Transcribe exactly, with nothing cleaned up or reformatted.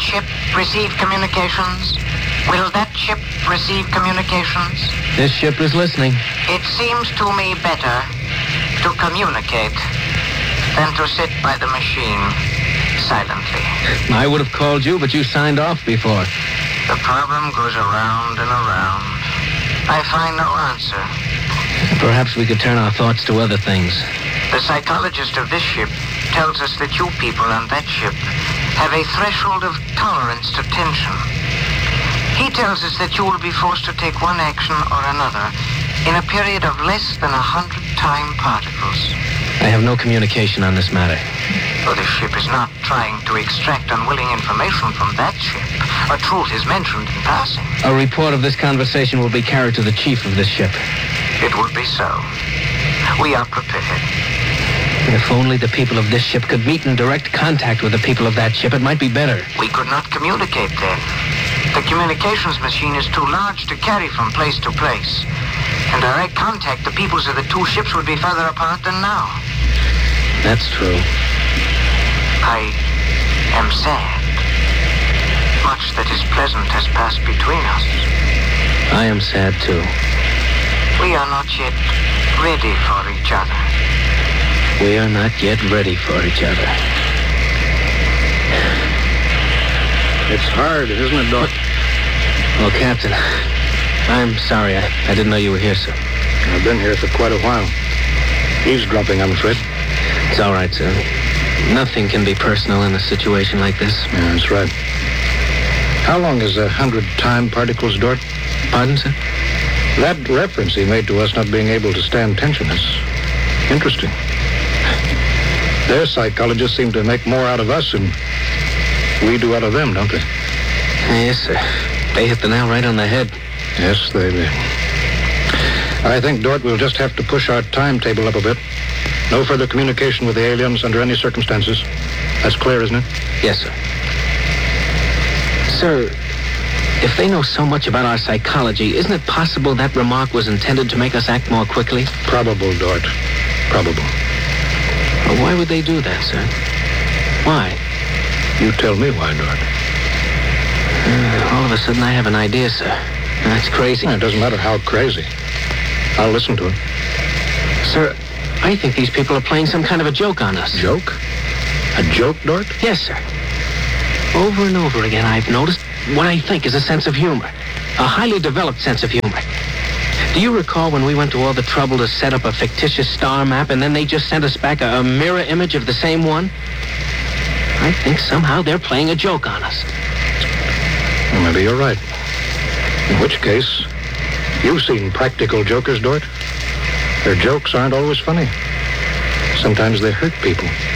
ship receive communications? Will that ship receive communications? This ship is listening. It seems to me better to communicate than to sit by the machine silently. I would have called you, but you signed off before. The problem goes around and around. I find no answer. Perhaps we could turn our thoughts to other things. The psychologist of this ship tells us that you people on that ship have a threshold of tolerance to tension. He tells us that you will be forced to take one action or another in a period of less than a hundred time particles. I have no communication on this matter. Well, this ship is not trying to extract unwilling information from that ship. A truth is mentioned in passing. A report of this conversation will be carried to the chief of this ship. It will be so. We are prepared. If only the people of this ship could meet in direct contact with the people of that ship, it might be better. We could not communicate then. The communications machine is too large to carry from place to place. In direct contact, the peoples of the two ships would be further apart than now. That's true. I am sad. Much that is pleasant has passed between us. I am sad, too. We are not yet ready for each other. We are not yet ready for each other. It's hard, isn't it, Doc? Well, Captain, I'm sorry. I, I didn't know you were here, sir. I've been here for quite a while. Eavesdropping, I'm afraid. It's all right, sir. Nothing can be personal in a situation like this. Yeah, that's right. How long is a hundred time particles, Dort? Pardon, sir? That reference he made to us not being able to stand tension is interesting. Their psychologists seem to make more out of us than we do out of them, don't they? Yes, sir. They hit the nail right on the head. Yes, they did. I think, Dort, we'll just have to push our timetable up a bit. No further communication with the aliens under any circumstances. That's clear, isn't it? Yes, sir. Sir, if they know so much about our psychology, isn't it possible that remark was intended to make us act more quickly? Probable, Dort. Probable. Well, why would they do that, sir? Why? You tell me why, Dort. Uh, all of a sudden, I have an idea, sir. That's crazy. It doesn't matter how crazy. I'll listen to it. Sir, I think these people are playing some kind of a joke on us. Joke? A joke, Dort? Yes, sir. Over and over again, I've noticed what I think is a sense of humor. A highly developed sense of humor. Do you recall when we went to all the trouble to set up a fictitious star map and then they just sent us back a, a mirror image of the same one? I think somehow they're playing a joke on us. Well, maybe you're right. In which case, you've seen practical jokers, Dort. Their jokes aren't always funny. Sometimes they hurt people.